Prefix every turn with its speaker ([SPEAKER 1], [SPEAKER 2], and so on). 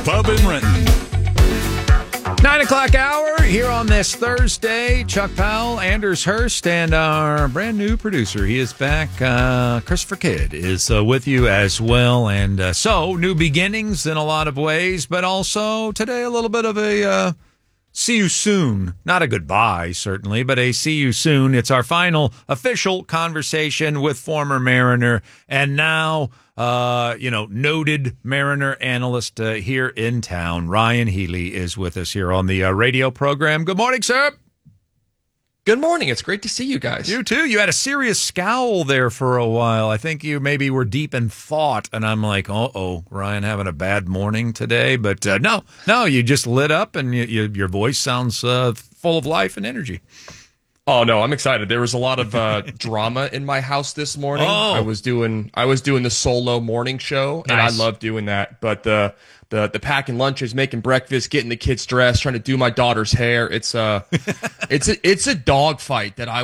[SPEAKER 1] Pub in Renton.
[SPEAKER 2] 9 o'clock hour here on this Thursday. Chuck Powell, Anders Hurst, and our brand new producer. He is back. Christopher Kidd is with you as well. And so, new beginnings in a lot of ways, but also today a little bit of a see you soon. Not a goodbye, certainly, but a see you soon. It's our final official conversation with former Mariner and now noted Mariner analyst here in town. Ryan Healy is with us here on the radio program. Good morning, sir.
[SPEAKER 3] Good morning. It's great to see you guys.
[SPEAKER 2] You too. You had a serious scowl there for a while. I think you maybe were deep in thought, and I'm like, Ryan having a bad morning today. But no, you just lit up, and your voice sounds full of life and energy.
[SPEAKER 3] Oh no, I'm excited. There was a lot of drama in my house this morning.
[SPEAKER 2] Oh.
[SPEAKER 3] I was doing the solo morning show, and
[SPEAKER 2] Nice.
[SPEAKER 3] I love doing that. But the packing lunches, making breakfast, getting the kids dressed, trying to do my daughter's hair. It's a dog fight that I